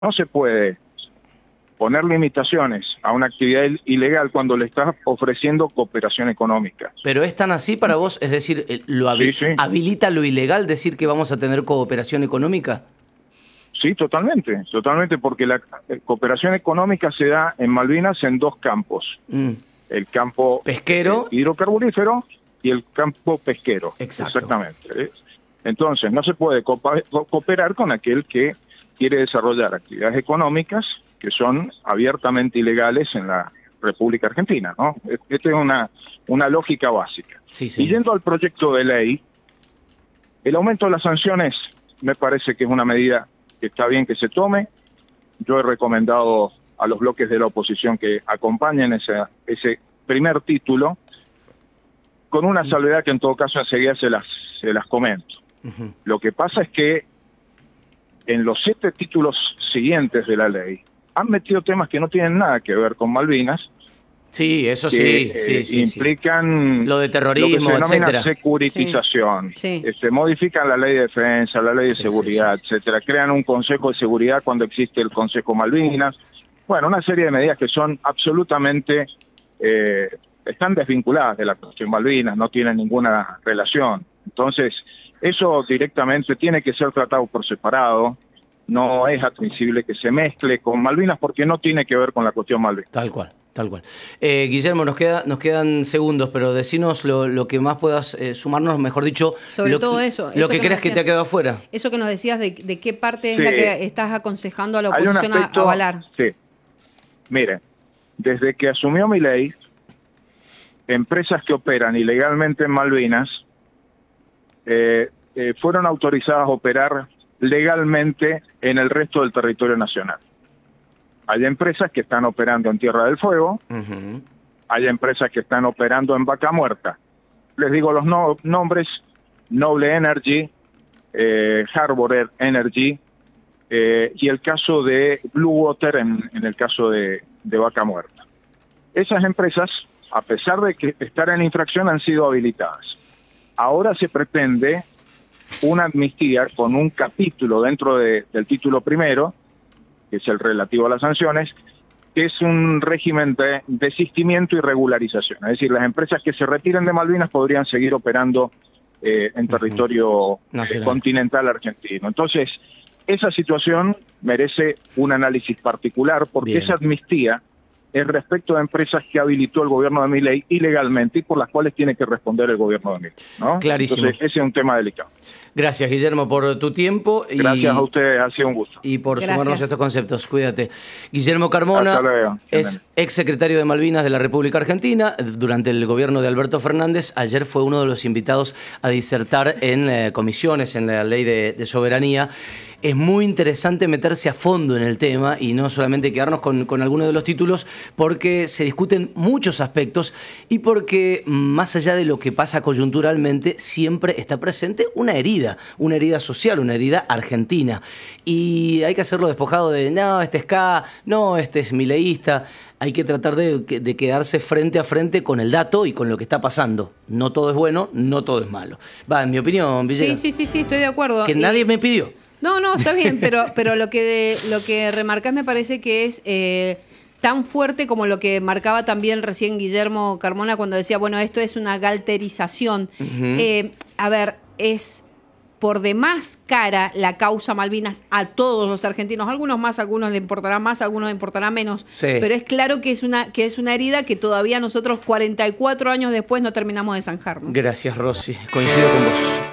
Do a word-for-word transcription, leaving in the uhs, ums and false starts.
No se puede poner limitaciones a una actividad ilegal cuando le estás ofreciendo cooperación económica. ¿Pero es tan así para vos? Es decir, ¿lo habi- Sí, sí. habilita lo ilegal decir que vamos a tener cooperación económica? Sí, totalmente, totalmente, porque la cooperación económica se da en Malvinas en dos campos. Mm. El campo Pesquero. eh, hidrocarburífero y el campo pesquero. Exacto. Exactamente. Entonces, no se puede copa- cooperar con aquel que quiere desarrollar actividades económicas que son abiertamente ilegales en la República Argentina, ¿no? Esta es una, una lógica básica. Sí, sí. Y yendo al proyecto de ley, el aumento de las sanciones me parece que es una medida que está bien que se tome. Yo he recomendado a los bloques de la oposición que acompañen ese, ese primer título, con una salvedad que en todo caso enseguida se las, se las comento. Uh-huh. Lo que pasa es que en los siete títulos siguientes de la ley han metido temas que no tienen nada que ver con Malvinas. Sí, eso que, sí, eh, sí, sí, implican sí. Lo de terrorismo, lo que se denomina etcétera. securitización. Sí, sí. Este, modifican la ley de defensa, la ley de Sí, seguridad, sí, sí. etcétera. Crean un consejo de seguridad cuando existe el Consejo Malvinas. Bueno, una serie de medidas que son absolutamente eh, están desvinculadas de la cuestión Malvinas, no tienen ninguna relación. Entonces, eso directamente tiene que ser tratado por separado. No es admisible que se mezcle con Malvinas porque no tiene que ver con la cuestión Malvinas. Tal cual, tal cual. Eh, Guillermo, nos queda, nos quedan segundos, pero decinos lo, lo que más puedas eh, sumarnos, mejor dicho. Sobre lo, todo eso. Lo eso que, que creas que te ha quedado afuera. Eso que nos decías de, de qué parte Sí. es la que estás aconsejando a la Hay un oposición aspecto, a avalar. Sí. Mire, desde que asumió Milei, empresas que operan ilegalmente en Malvinas eh, eh, fueron autorizadas a operar legalmente en el resto del territorio nacional. Hay empresas que están operando en Tierra del Fuego, Uh-huh. hay empresas que están operando en Vaca Muerta. Les digo los no, nombres: Noble Energy, eh, Harbor Energy, eh, y el caso de Blue Water en, en el caso de, de Vaca Muerta. Esas empresas, a pesar de que estar en infracción, han sido habilitadas. Ahora se pretende una amnistía con un capítulo dentro de, del título primero, que es el relativo a las sanciones, que es un régimen de desistimiento y regularización. Es decir, las empresas que se retiren de Malvinas podrían seguir operando eh, en territorio Nacional. eh, continental argentino. Entonces, esa situación merece un análisis particular porque Bien. esa amnistía es respecto a empresas que habilitó el gobierno de Milei ilegalmente y por las cuales tiene que responder el gobierno de Milei, ¿no? Clarísimo. Entonces, ese es un tema delicado. Gracias, Guillermo, por tu tiempo. Y, Gracias a ustedes, ha sido un gusto. Y por Gracias. sumarnos a estos conceptos. Cuídate. Guillermo Carmona Hasta luego. es ex secretario de Malvinas de la República Argentina. Durante el gobierno de Alberto Fernández, ayer fue uno de los invitados a disertar en eh, comisiones, en la ley de, de soberanía. Es muy interesante meterse a fondo en el tema y no solamente quedarnos con, con algunos de los títulos, porque se discuten muchos aspectos y porque más allá de lo que pasa coyunturalmente, siempre está presente una herida, una herida social, una herida argentina. Y hay que hacerlo despojado de, no, este es K, no, este es mileísta. Hay que tratar de, de quedarse frente a frente con el dato y con lo que está pasando. No todo es bueno, no todo es malo. Va, en mi opinión, Sí, Villegas. sí, sí, sí, estoy de acuerdo. Que Y- nadie me pidió. No, no, está bien, pero, pero lo que lo que remarcás me parece que es eh, tan fuerte como lo que marcaba también recién Guillermo Carmona cuando decía, bueno, esto es una galterización. Ujú. Eh, a ver, es por demás cara la causa Malvinas a todos los argentinos, algunos más, algunos le importará más, algunos le importará menos, Sí. pero es claro que es una que es una herida que todavía nosotros cuarenta y cuatro años después no terminamos de zanjar, ¿no? Gracias, Rosy. Coincido con vos.